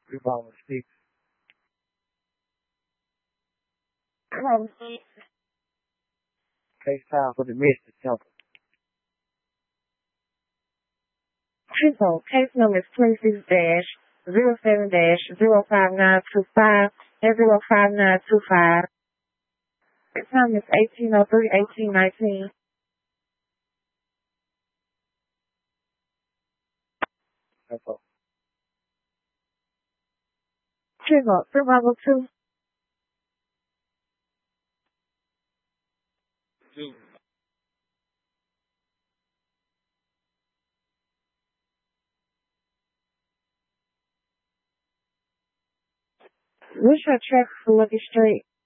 We falling asleep. Come on. FaceTime for the Mr. Temple. Triple, case number is 26-07-05925 and 05925. The time is 18:03, 18:19. Temple. Triple, survival 2. What's your track for Lucky Street?